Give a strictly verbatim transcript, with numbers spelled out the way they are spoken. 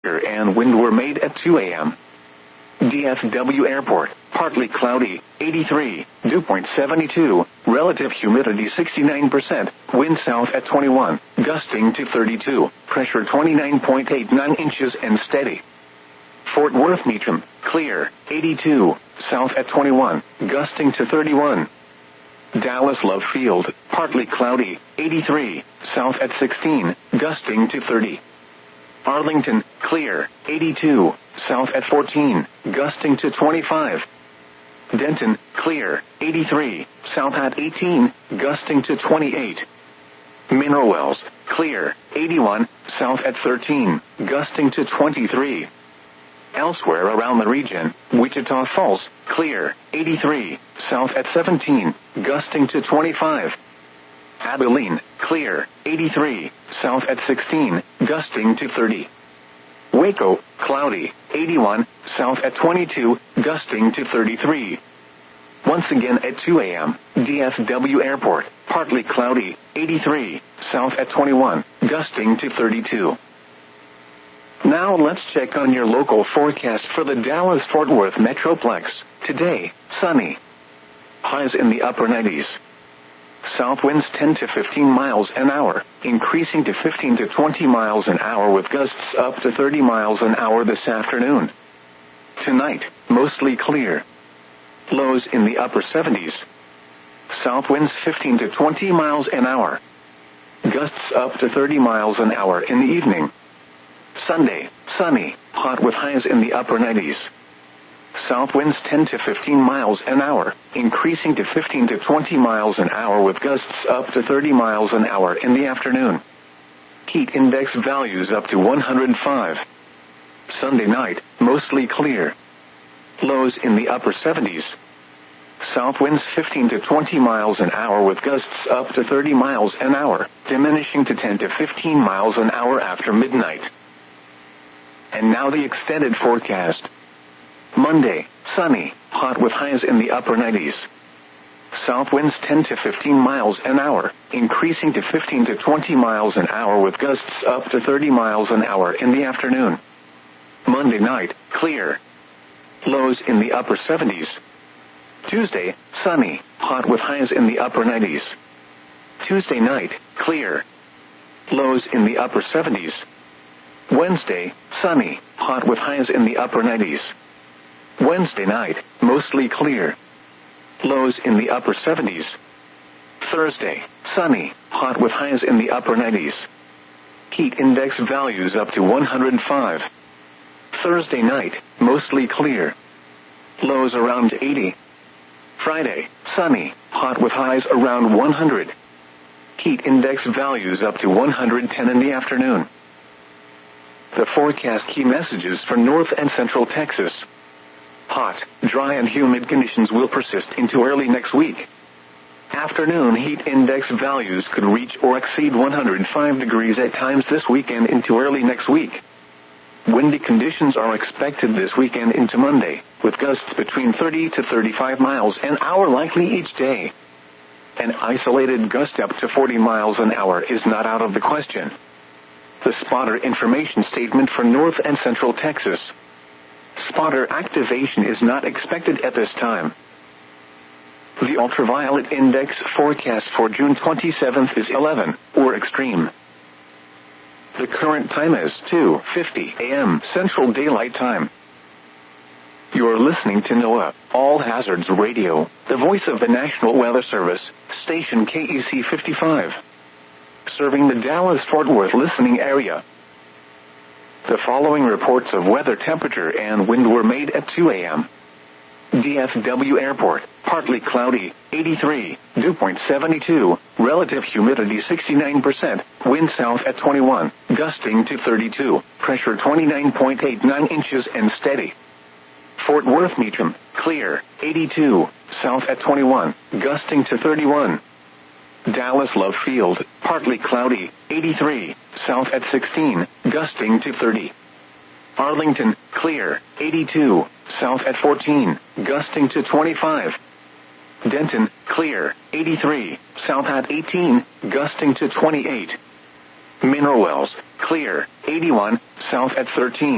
and wind were made at two a.m. D F W Airport, partly cloudy, eighty-three, dew point seventy-two, relative humidity sixty-nine percent, wind south at twenty-one, gusting to thirty-two, pressure twenty-nine point eight nine inches and steady. Fort Worth Meacham, clear, eighty-two, south at twenty-one, gusting to thirty-one. Dallas Love Field, partly cloudy, eighty-three, south at sixteen, gusting to thirty. Arlington, clear, eighty-two, south at fourteen, gusting to twenty-five. Denton, clear, eighty-three, south at eighteen, gusting to twenty-eight. Mineral Wells, clear, eighty-one, south at thirteen, gusting to twenty-three. Elsewhere around the region, Wichita Falls, clear, eighty-three, south at seventeen, gusting to twenty-five. Abilene, clear, eighty-three, south at sixteen, gusting to thirty. Waco, cloudy, eighty-one, south at twenty-two, gusting to thirty-three. Once again at two a.m., D F W Airport, partly cloudy, eighty-three, south at twenty-one, gusting to thirty-two. Now let's check on your local forecast for the Dallas-Fort Worth Metroplex. Today, sunny. Highs in the upper nineties. South winds ten to fifteen miles an hour, increasing to fifteen to twenty miles an hour with gusts up to thirty miles an hour this afternoon. Tonight, mostly clear. Lows in the upper seventies. South winds fifteen to twenty miles an hour. Gusts up to thirty miles an hour in the evening. Sunday, sunny, hot with highs in the upper nineties. South winds ten to fifteen miles an hour, increasing to fifteen to twenty miles an hour with gusts up to thirty miles an hour in the afternoon. Heat index values up to one hundred five. Sunday night, mostly clear. Lows in the upper seventies. South winds fifteen to twenty miles an hour with gusts up to thirty miles an hour, diminishing to ten to fifteen miles an hour after midnight. And now the extended forecast. Monday, sunny, hot with highs in the upper nineties. South winds ten to fifteen miles an hour, increasing to fifteen to twenty miles an hour with gusts up to thirty miles an hour in the afternoon. Monday night, clear. Lows in the upper seventies. Tuesday, sunny, hot with highs in the upper nineties. Tuesday night, clear. Lows in the upper seventies. Wednesday, sunny, hot with highs in the upper nineties. Wednesday night, mostly clear. Lows in the upper seventies. Thursday, sunny, hot with highs in the upper nineties. Heat index values up to one hundred five. Thursday night, mostly clear. Lows around eighty. Friday, sunny, hot with highs around one hundred. Heat index values up to one hundred ten in the afternoon. The forecast key messages for North and Central Texas. Hot, dry and humid conditions will persist into early next week. Afternoon heat index values could reach or exceed one hundred five degrees at times this weekend into early next week. Windy conditions are expected this weekend into Monday, with gusts between thirty to thirty-five miles an hour likely each day. An isolated gust up to forty miles an hour is not out of the question. The spotter information statement for North and Central Texas. Spotter activation is not expected at this time. The ultraviolet index forecast for June twenty-seventh is eleven, or extreme. The current time is two fifty a.m. Central Daylight Time. You're listening to NOAA, All Hazards Radio, the voice of the National Weather Service, station K E C fifty-five. Serving the Dallas-Fort Worth listening area. The following reports of weather temperature and wind were made at two a.m. D F W Airport, partly cloudy, eighty-three, dew point seventy-two, relative humidity sixty-nine percent, wind south at twenty-one, gusting to thirty-two, pressure twenty-nine point eight nine inches and steady. Fort Worth Meacham, clear, eighty-two, south at twenty-one, gusting to thirty-one. Dallas Love Field, partly cloudy, eighty-three, south at sixteen, gusting to thirty. Arlington, clear, eighty-two, south at fourteen, gusting to twenty-five. Denton, clear, eighty-three, south at eighteen, gusting to twenty-eight. Mineral Wells, clear, eighty-one, south at thirteen.